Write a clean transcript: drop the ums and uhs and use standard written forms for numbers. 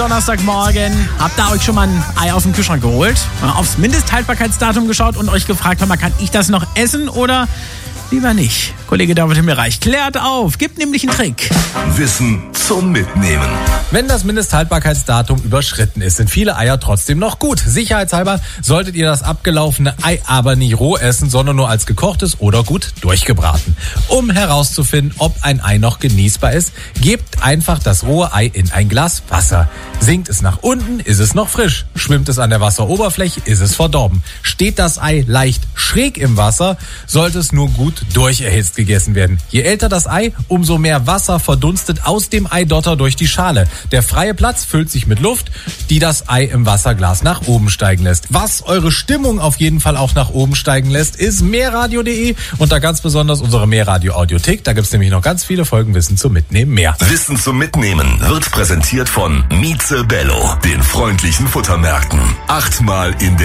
Donnerstagmorgen. Habt ihr euch schon mal ein Ei aus dem Kühlschrank geholt? Aufs Mindesthaltbarkeitsdatum geschaut und euch gefragt, kann ich das noch essen oder lieber nicht? Kollege David Himmelreich klärt auf, gibt nämlich einen Trick. Wissen zum Mitnehmen. Wenn das Mindesthaltbarkeitsdatum überschritten ist, sind viele Eier trotzdem noch gut. Sicherheitshalber solltet ihr das abgelaufene Ei aber nicht roh essen, sondern nur als gekochtes oder gut durchgebraten. Um herauszufinden, ob ein Ei noch genießbar ist, gebt einfach das rohe Ei in ein Glas Wasser. Sinkt es nach unten, ist es noch frisch. Schwimmt es an der Wasseroberfläche, ist es verdorben. Steht das Ei leicht schräg im Wasser, sollte es nur gut durcherhitzt gegessen werden. Je älter das Ei, umso mehr Wasser verdunstet aus dem Eidotter durch die Schale. Der freie Platz füllt sich mit Luft, die das Ei im Wasserglas nach oben steigen lässt. Was eure Stimmung auf jeden Fall auch nach oben steigen lässt, ist mehrradio.de und da ganz besonders unsere Mehrradio-Audiothek. Da gibt's nämlich noch ganz viele Folgen Wissen zum Mitnehmen mehr. Wissen zum Mitnehmen wird präsentiert von Mieze Bello, den freundlichen Futtermärkten. 8-mal in der